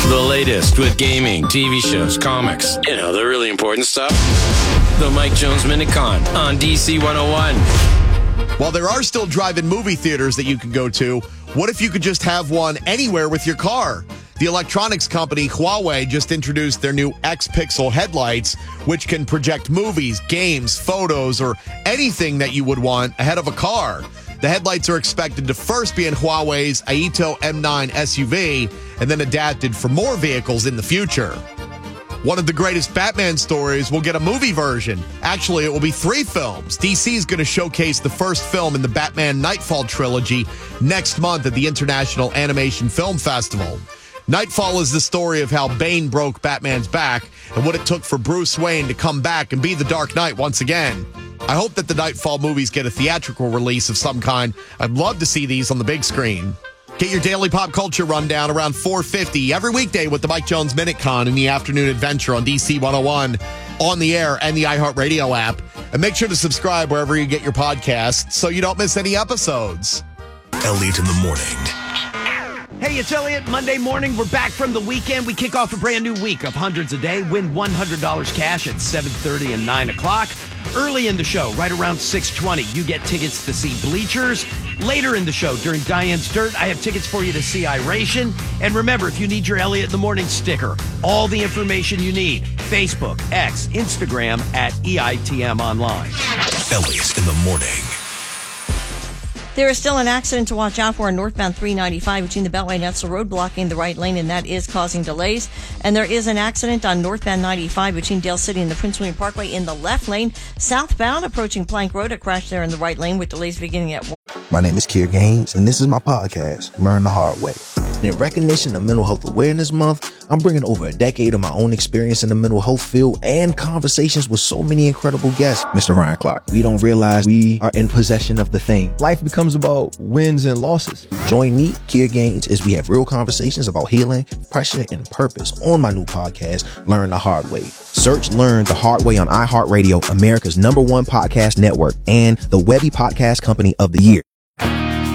The latest with gaming, TV shows, comics, the really important stuff. The Mike Jones Minute Con on DC 101. While there are still drive-in movie theaters that you can go to, what if you could just have one anywhere with your car? The electronics company Huawei just introduced their new X-Pixel headlights, which can project movies, games, photos, or anything that you would want ahead of a car. The headlights are expected to first be in Huawei's Aito M9 SUV and then adapted for more vehicles in the future. One of the greatest Batman stories will get a movie version. Actually, it will be 3 films. DC is going to showcase the first film in the Batman Nightfall trilogy next month at the International Animation Film Festival. Nightfall is the story of how Bane broke Batman's back and what it took for Bruce Wayne to come back and be the Dark Knight once again. I hope that the Nightfall movies get a theatrical release of some kind. I'd love to see these on the big screen. Get your daily pop culture rundown around 4:50 every weekday with the Mike Jones Minute Con in the afternoon adventure on DC 101, on the air, and the iHeartRadio app. And make sure to subscribe wherever you get your podcasts so you don't miss any episodes. Elliot in the morning. Hey, it's Elliot. Monday morning, we're back from the weekend. We kick off a brand new week of hundreds a day. Win $100 cash at 7:30 and 9 o'clock. Early in the show, right around 6:20, you get tickets to see Bleachers. Later in the show, during Diane's Dirt, I have tickets for you to see Iration. And remember, if you need your Elliot in the Morning sticker, all the information you need, Facebook, X, Instagram, at EITM Online. Elliot in the morning. There is still an accident to watch out for on northbound 395 between the Beltway and Etzel Road, blocking the right lane, and that is causing delays. And there is an accident on northbound 95 between Dale City and the Prince William Parkway in the left lane. Southbound approaching Plank Road, a crash there in the right lane with delays beginning at 1. My name is Kier Gaines, and this is my podcast, Learn the Hard Way. In recognition of Mental Health Awareness Month, I'm bringing over a decade of my own experience in the mental health field and conversations with so many incredible guests. Mr. Ryan Clark, we don't realize we are in possession of the thing. Life becomes about wins and losses. Join me, Kier Gaines, as we have real conversations about healing, pressure, and purpose on my new podcast, Learn the Hard Way. Search Learn the Hard Way on iHeartRadio, America's #1 podcast network, and the Webby Podcast Company of the Year.